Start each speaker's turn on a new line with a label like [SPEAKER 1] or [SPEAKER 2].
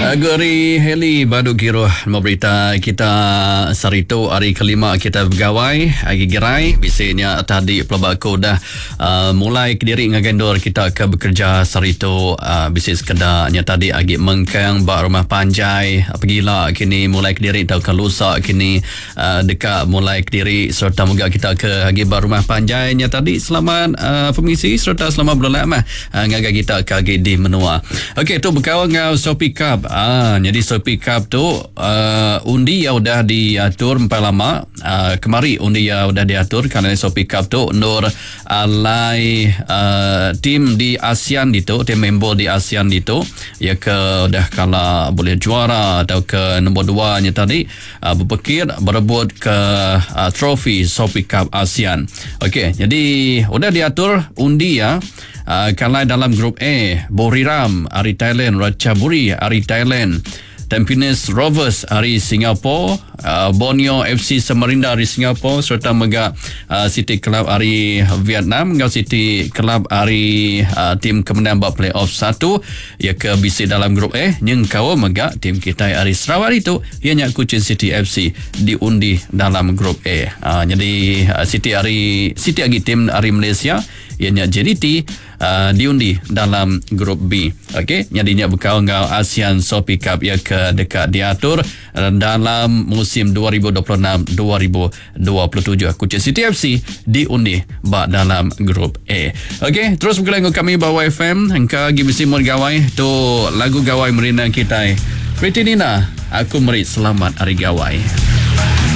[SPEAKER 1] Gori Heli Badu Kiro memberita kita Sarito hari kelima kita bergawai agi gerai bisanya tadi pelabako dah mulai kediri ngagendor kita ke bekerja Sarito bisnis kedarnya tadi agi mengkang bak rumah panjai pergila kini mulai kediri tau ke lusa kini dekat mulai kediri serta moga kita ke agi bak rumah panjainya tadi selamat pemisi serta selamat berlamat ngaga kita ke agi di menua. Okey tu berkawan dengan Shopee Cup. Jadi Shopee Cup tu undi yang udah diatur empat lama. Kemari undi yang udah diatur kerana Shopee Cup tu nur alai tim di ASEAN itu, tim member di ASEAN itu ya ke udah kala boleh juara atau ke nombor 2 nya tadi berpikir berebut ke trofi Shopee Cup ASEAN. Okey, jadi udah diatur undi ya. Kalai dalam grup A, Buriram hari Thailand, Ratchaburi hari Thailand, Tampines Rovers hari Singapura, Borneo FC Samarinda hari Singapura serta Mega City Club hari Vietnam, Ngau City Club hari tim kemenangan bak playoff 1 ia ke bisi dalam grup A. Yang kau Mega tim kita hari Sarawak itu ianya Kuching City FC diundi dalam grup A. Jadi City agi tim hari Malaysia ianya JDT diundi dalam grup B. Okey, jadinya berkawan dengan ASEAN Shopee Cup yang ke dekat diatur dalam musim 2026-2027. Kuching City FC diundi bak dalam grup A. Okey, terus berkelang kami bawa FM engka gi mesti mun gawai tu lagu gawai merina kita. Pretty Nina, aku merit selamat hari gawai.